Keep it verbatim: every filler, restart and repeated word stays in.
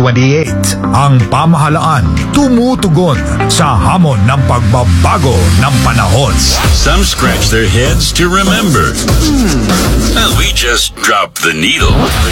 twenty-eight, ang pamahalaan tumutugon sa hamon ng pagbabago ng panahon. Some scratch their heads to remember. Hmm. Well, we just dropped the needle.